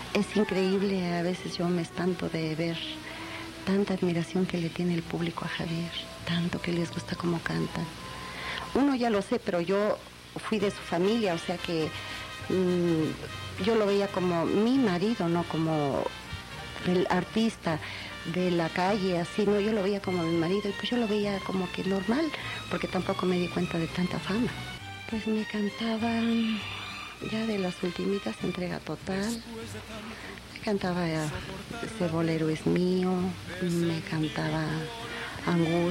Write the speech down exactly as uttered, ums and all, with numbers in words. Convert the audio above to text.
Es increíble, a veces yo me espanto de ver tanta admiración que le tiene el público a Javier, tanto que les gusta cómo canta. Uno ya lo sé, pero yo fui de su familia, o sea que mmm, yo lo veía como mi marido, no como el artista de la calle, así, no, yo lo veía como mi marido, y pues yo lo veía como que normal, porque tampoco me di cuenta de tanta fama. Pues me cantaba ya de las ultimitas, Entrega Total, me cantaba Ese bolero es mío, me cantaba Angustia.